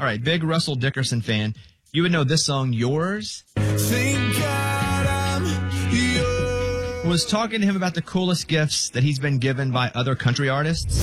All right, big Russell Dickerson fan. You would know this song, Yours. Thank God I'm yours. Was talking to him about the coolest gifts that he's been given by other country artists.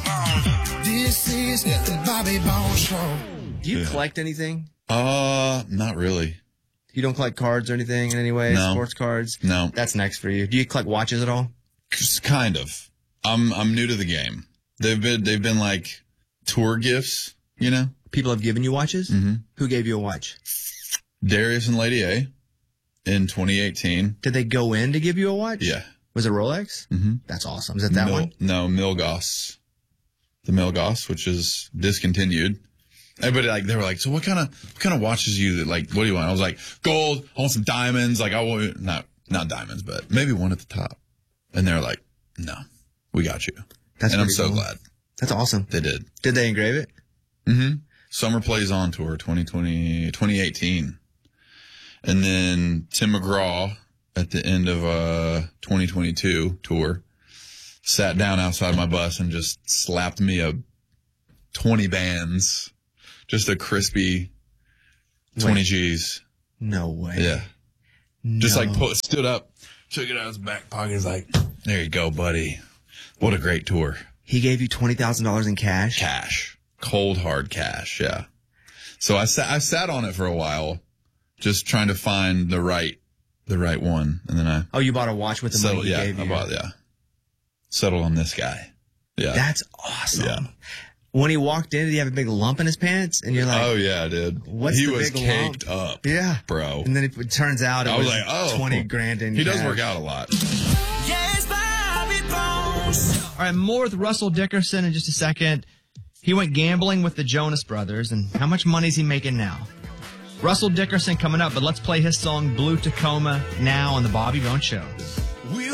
This is the Bobby Bones Show. Do you collect anything? Not really. You don't collect cards or anything in any way? No. Sports cards? No. That's next for you. Do you collect watches at all? Just kind of. I'm new to the game. They've been like tour gifts, you know? People have given you watches? Mm-hmm. Who gave you a watch? Darius and Lady A in 2018. Did they go in to give you a watch? Yeah. Was it Rolex? Mm-hmm. That's awesome. Is it that one? No, Milgauss. The Milgauss, which is discontinued. Everybody they were like, so what kind of watches you what do you want? I was like, gold. I want some diamonds. Like I want not diamonds, but maybe one at the top. And they're like, no, we got you. That's and I'm pretty so cool. glad That's awesome. they did. Did they engrave it? Mm-hmm. Summer Plays On Tour 2018. And then Tim McGraw at the end of 2022 tour sat down outside my bus and just slapped me a 20 bands. Just a crispy 20 G's. No way. Yeah. No. Just stood up, took it out of his back pocket. He's like, there you go, buddy. What a great tour. He gave you $20,000 in cash? Cash. Cold, hard cash. Yeah. So I sat on it for a while, just trying to find the right one. And then Oh, you bought a watch with the money he gave you? Settled on this guy. Yeah. That's awesome. Yeah. When he walked in, did he have a big lump in his pants? And you're like, oh yeah, I did. What's he the was big caked lump? up. Yeah. Bro. And then it turns out it was like, oh. 20 grand in He cash. does work out a lot. Yes, Bobby Bones. All right, more with Russell Dickerson in just a second. He went gambling with the Jonas Brothers, and how much money is he making now? Russell Dickerson coming up, but let's play his song Blue Tacoma now on the Bobby Bones Show. We'll